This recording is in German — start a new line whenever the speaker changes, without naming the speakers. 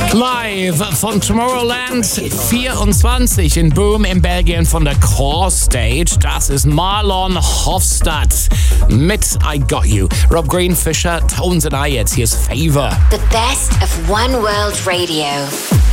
Live von Tomorrowland 24 in Boom in Belgien von der Core Stage. Das ist Marlon Hofstadt mit I Got You. Rob Green, Fisher, Tones and I. Jetzt hier ist Favor.
The best of One World Radio.